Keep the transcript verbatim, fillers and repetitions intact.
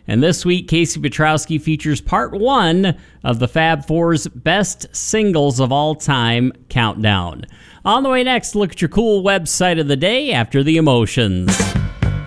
And this week, Casey Pietrowski features part one of the Fab Four's Best Singles of All Time Countdown. On the way next, look at your cool website of the day after the emotions.